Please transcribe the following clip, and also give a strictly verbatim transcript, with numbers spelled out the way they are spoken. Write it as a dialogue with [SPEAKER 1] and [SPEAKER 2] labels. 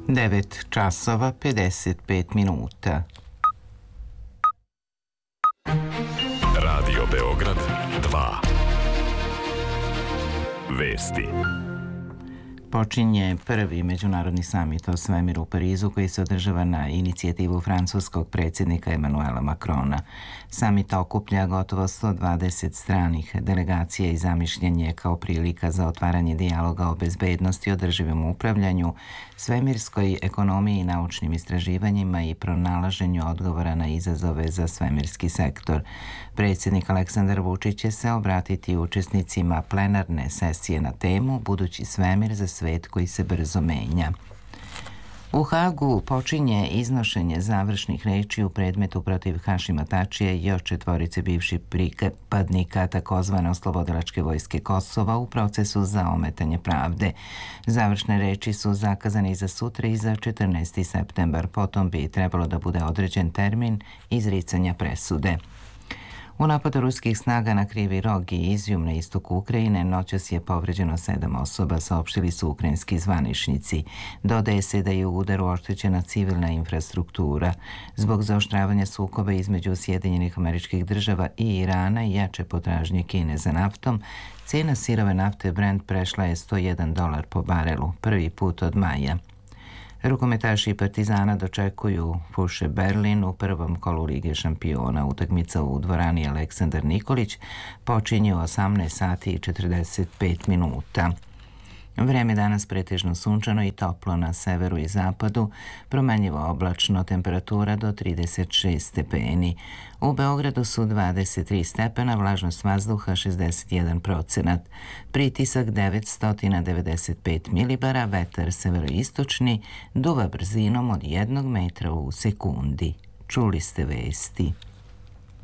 [SPEAKER 1] devet časova pedeset pet minuta.
[SPEAKER 2] Radio Beograd dva. Vesti.
[SPEAKER 1] Počinje prvi međunarodni samit o svemiru u Parizu koji se održava na inicijativu francuskog predsjednika Emanuela Macrona. Samit okuplja gotovo sto dvadeset stranih delegacija i zamišljen je kao prilika za otvaranje dijaloga o bezbednosti, održivom upravljanju, svemirskoj ekonomiji i naučnim istraživanjima i pronalaženju odgovora na izazove za svemirski sektor. Predsjednik Aleksandar Vučić će se obratiti učesnicima plenarne sesije na temu Budući svemir za svet koji se brzo menja. U Hagu počinje iznošenje završnih reči u predmetu protiv Hašima Tačija i još četvorice bivših pripadnika takozvane oslobodilačke vojske Kosova u procesu za ometanje pravde. Završne reči su zakazane i za sutra i za četrnaesti septembar. Potom bi trebalo da bude određen termin izricanja presude. U napadu ruskih snaga na Krivi Rog i Izjum na istoku Ukrajine noćas je povređeno sedam osoba, saopštili su ukrajinski zvaničnici. Dodaje se da je u udaru oštećena civilna infrastruktura. Zbog zaoštravanja sukoba između Sjedinjenih Američkih Država i Irana i jače potražnje Kine za naftom, cena sirove nafte Brent prešla je sto jedan dolar po barelu, prvi put od maja. Rukometaši Partizana dočekuju Fuše Berlin u prvom kolu Lige šampiona. Utakmica u dvorani Aleksandar Nikolić počinje u osamnaest sati i četrdeset pet minuta. Vreme danas pretežno sunčano i toplo na severu i zapadu, promenljivo oblačno, temperatura do trideset šest stepeni. U Beogradu su dvadeset tri stepena, vlažnost vazduha šezdeset jedan procenat, pritisak devetsto devedeset pet milibara, vetar severoistočni, duva brzinom od jednog metra u sekundi. Čuli ste vesti.